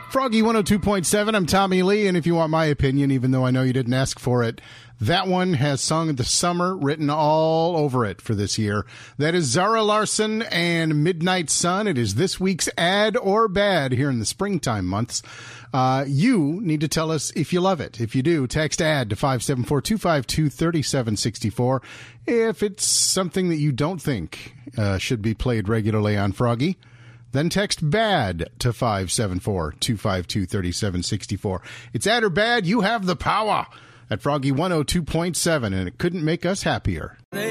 Froggy 102.7, I'm Tommy Lee, and if you want my opinion, even though I know you didn't ask for it, that one has Song of the Summer written all over it for this year. That is Zara Larsson and Midnight Sun. It is this week's Ad or Bad here in the springtime months. You need to tell us if you love it. If you do, text AD to 574-252-3764. If it's something that you don't think should be played regularly on Froggy, then text BAD to 574-252-3764. It's Ad or Bad. You have the power at Froggy 102.7, and it couldn't make us happier.